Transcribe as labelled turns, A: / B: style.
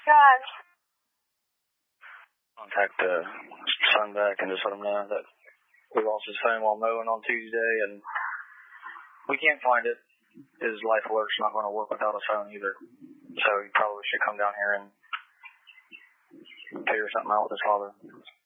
A: God.
B: Contact the son back and just let him know that we lost his phone while mowing on Tuesday, and we can't find it. His life alert's not going to work without a phone either. So he probably should come down here and figure something out with his father.